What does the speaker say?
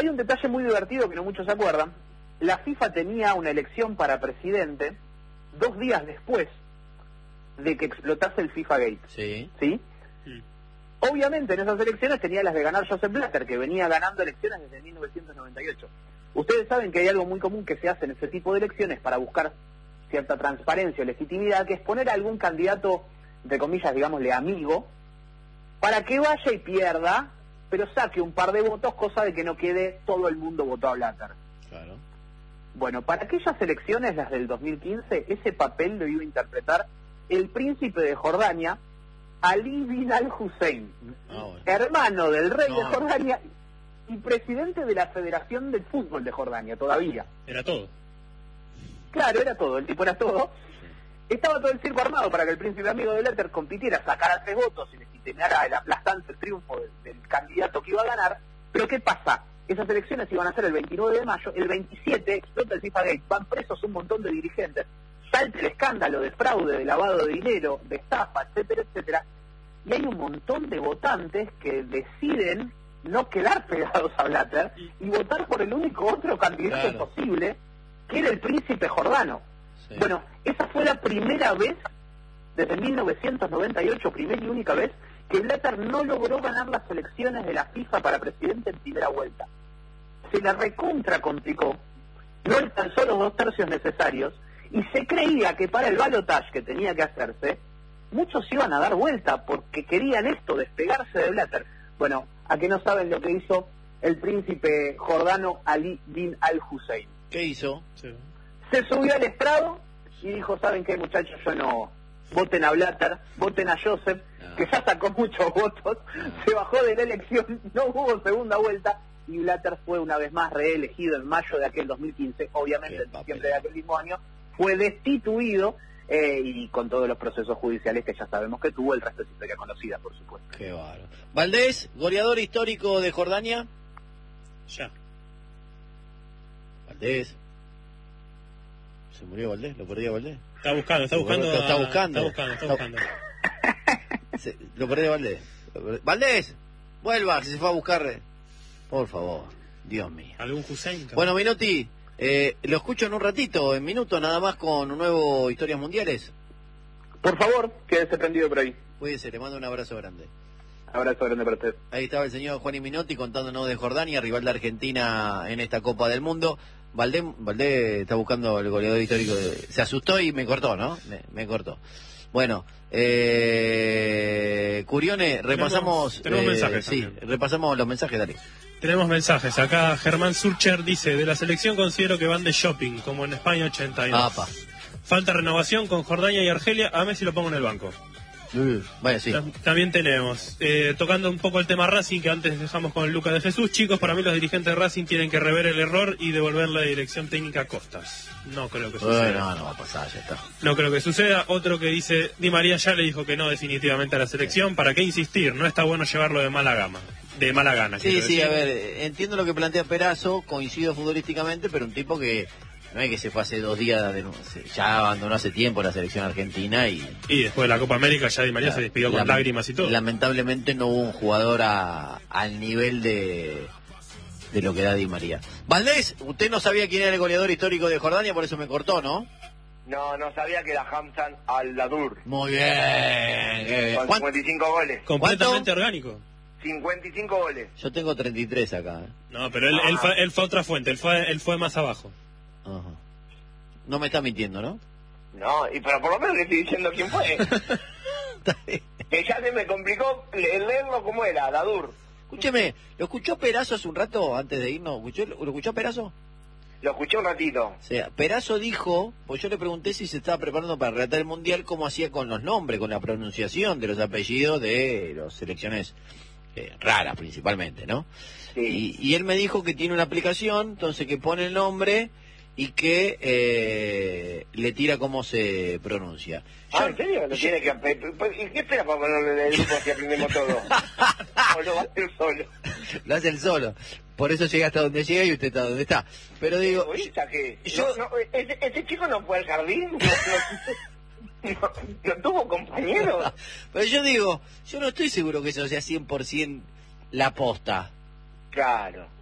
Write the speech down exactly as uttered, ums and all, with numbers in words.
hay un detalle muy divertido que no muchos se acuerdan. La FIFA tenía una elección para presidente dos días después de que explotase el FIFA Gate. Sí. ¿Sí? Mm. Obviamente en esas elecciones tenía las de ganar Joseph Blatter, que venía ganando elecciones desde mil novecientos noventa y ocho. Ustedes saben que hay algo muy común que se hace en ese tipo de elecciones para buscar cierta transparencia o legitimidad, que es poner a algún candidato, entre comillas, digámosle, amigo, para que vaya y pierda, pero saque un par de votos, cosa de que no quede todo el mundo votó a Blatter. Claro. Bueno, para aquellas elecciones, las del dos mil quince, ese papel lo iba a interpretar el príncipe de Jordania, Ali bin al-Hussein, ah, bueno. hermano del rey no. de Jordania y presidente de la Federación del Fútbol de Jordania, todavía. Era todo. Claro, era todo, el tipo era todo. Estaba todo el circo armado para que el príncipe amigo de Blatter compitiera, sacara tres votos y legitimara el aplastante triunfo del, del candidato que iba a ganar. Pero ¿qué pasa? Esas elecciones iban a ser el veintinueve de mayo, el veintisiete explota el FIFA Gate, van presos un montón de dirigentes, salta el escándalo de fraude, de lavado de dinero, de estafa, etcétera, etcétera, y hay un montón de votantes que deciden no quedar pegados a Blatter y votar por el único otro candidato claro. posible, que era el príncipe jordano. Sí. Bueno, esa fue la primera vez, desde mil novecientos noventa y ocho, primera y única vez, que Blatter no logró ganar las elecciones de la FIFA para presidente en primera vuelta. Se la recontra complicó, no alcanzó los dos tercios necesarios, y se creía que para el balotaje que tenía que hacerse, muchos iban a dar vuelta porque querían esto, despegarse de Blatter. Bueno, a que no saben lo que hizo el príncipe jordano Ali bin al-Hussein. ¿Qué hizo? Sí. Se subió al estrado y dijo, ¿saben qué, muchachos? Yo no... Voten a Blatter, voten a Joseph, no. que ya sacó muchos votos, no. se bajó de la elección, no hubo segunda vuelta, y Blatter fue una vez más reelegido en mayo de aquel dos mil quince, obviamente en diciembre de aquel mismo año, fue destituido, eh, y con todos los procesos judiciales que ya sabemos que tuvo, el resto es historia conocida, por supuesto. Qué bárbaro. Valdés, goleador histórico de Jordania. Ya. Valdés. ¿Se murió Valdés? ¿Lo perdí a Valdés? Está buscando, está buscando. Lo está buscando. Está buscando, está buscando. Se, lo perdí a Valdés. Valdés, vuelva, que se fue a buscar. Por favor, Dios mío. ¿Algún Hussein? Bueno, Minotti, eh, lo escucho en un ratito, en minutos nada más, con un nuevo Historias Mundiales. Por favor, quédese prendido por ahí. Cuídese, le mando un abrazo grande. Abrazo grande para usted. Ahí estaba el señor Juan Minotti contándonos de Jordania, rival de Argentina en esta Copa del Mundo. Valdés, Valdés está buscando el goleador histórico. De... Se asustó y me cortó, ¿no? Me, me cortó. Bueno, eh, Curione, repasamos... Tenemos, tenemos eh, mensajes Sí, también. repasamos los mensajes, dale. Tenemos mensajes. Acá Germán Surcher dice, de la selección considero que van de shopping, como en España ochenta y dos. Apa. Falta renovación con Jordania y Argelia, a Messi lo pongo en el banco. Uh, vaya, sí. También tenemos, eh, tocando un poco el tema Racing, que antes dejamos con Lucas de Jesús. Chicos, para mí los dirigentes de Racing tienen que rever el error y devolver la dirección técnica a Costas. No creo que suceda. Bueno, no, no va a pasar, ya está. No creo que suceda. Otro que dice, Di María ya le dijo que no definitivamente a la selección. ¿Para qué insistir? No está bueno llevarlo de mala gama. De mala gana. Sí, sí, decir. a ver, entiendo lo que plantea Perazo, coincido futbolísticamente, pero un tipo que no es que se fue hace dos días, de, ya abandonó hace tiempo la selección argentina y... Y después de la Copa América ya Di María la, se despidió con la, lágrimas y todo. Lamentablemente no hubo un jugador a, al nivel de, de lo que da Di María. Valdés, usted no sabía quién era el goleador histórico de Jordania, por eso me cortó, ¿no? No, no sabía que era Hamzan Al-Dadur. Muy bien. Con cincuenta y cinco goles. Completamente orgánico. cincuenta y cinco goles. Yo tengo treinta y tres acá. ¿eh? No, pero él, ah. él, fue, él fue a otra fuente, él fue, él fue más abajo. Ajá. No me está mintiendo, ¿no? No, y pero por lo menos le estoy diciendo quién fue. Que ya se me complicó leerlo como era, Dadur. Escúcheme, ¿lo escuchó Perazo hace un rato antes de irnos? ¿Escuchó, ¿Lo escuchó Perazo? Lo escuché un ratito. O sea, Perazo dijo, pues yo le pregunté si se estaba preparando para relatar el Mundial, cómo hacía con los nombres, con la pronunciación de los apellidos de las selecciones eh, raras principalmente, ¿no? Sí. Y, y él me dijo que tiene una aplicación, entonces que pone el nombre y que eh, le tira cómo se pronuncia. Ah, Yo, ¿en serio? Lo yo, tiene que... ¿Y qué espera para ponerle el grupo si aprendemos todo? ¿O lo va a hacer solo? Lo hace él solo. Por eso llega hasta donde llega y usted está donde está. Pero digo... ¿Egoísta qué? Yo, no, no, ese, ese chico no fue al jardín. No, no, no, no tuvo compañeros. Pero yo digo, yo no estoy seguro que eso sea cien por ciento la posta. Claro.